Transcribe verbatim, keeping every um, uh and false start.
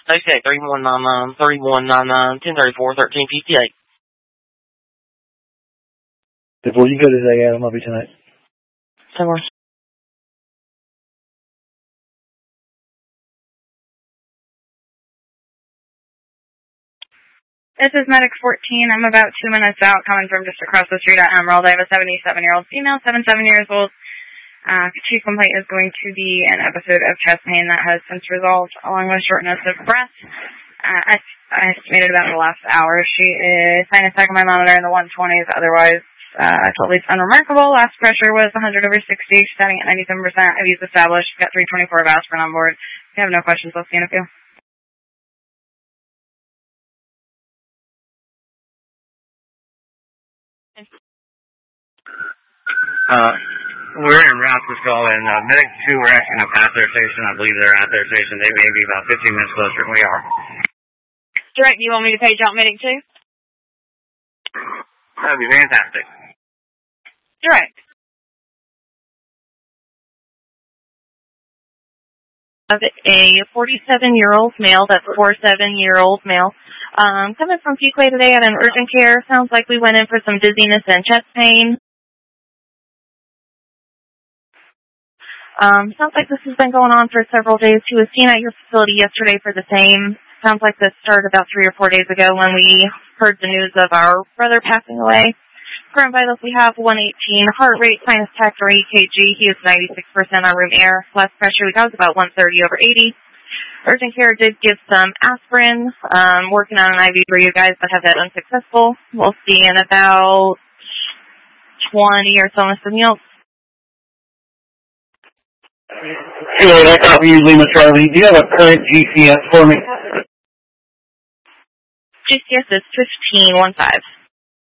Okay, three one nine nine, three one nine nine, ten thirty-four, thirteen fifty-eight. Before you go today, Adam, I'll be tonight. Somewhere. This is Medic fourteen. I'm about two minutes out, coming from just across the street at Emerald. I have a seventy-seven-year-old female, seventy-seven years old. Uh, chief complaint is going to be an episode of chest pain that has since resolved, along with shortness of breath. Uh, I, I estimated about the last hour. She is sinus tach on my monitor in the one twenties. Otherwise, uh, totally unremarkable. Last pressure was one hundred over sixty. She's starting at ninety-seven percent. I've used established. Got three twenty-four of aspirin on board. If you have no questions, I'll see you in a few. Uh, we're in Rascal, and uh, Medic two, we're asking up at their station. I believe they're at their station. They may be about fifteen minutes closer than we are. Direct, you want me to page out Medic two? That'd be fantastic. Direct. Of a forty-seven-year-old male, that's a forty-seven-year-old male, um, coming from Fuquay today at an urgent care. Sounds like we went in for some dizziness and chest pain. Um, sounds like this has been going on for several days. He was seen at your facility yesterday for the same. Sounds like this started about three or four days ago when we heard the news of our brother passing away. Current vitals, we have one eighteen. Heart rate, sinus tach, or E K G. He is ninety-six percent on room air. Last pressure we got was about one thirty over eighty. Urgent care did give some aspirin. Um, working on an I V for you guys, but have that unsuccessful. We'll see in about twenty or so minutes from you. Hey, I copy you, Lima Charlie. Do you have a current G C S for me? G C S is fifteen one five.